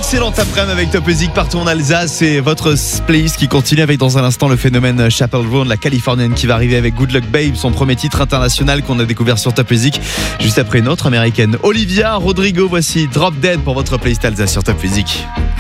excellente après-midi avec Top Music partout en Alsace. Et votre playlist qui continue avec dans un instant le phénomène Chappell Roan, la californienne qui va arriver avec Good Luck Babe, son premier titre international qu'on a découvert sur Top Music. Juste après une autre américaine, Olivia Rodrigo. Voici Drop Dead pour votre playlist Alsace sur Top Music.